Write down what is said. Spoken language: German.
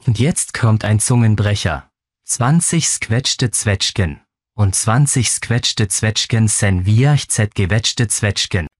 Und jetzt kommt ein Zungenbrecher. 20 squetschte Zwetschgen. Und 20 squetschte Zwetschgen sen viach zet gewetschte Zwetschgen.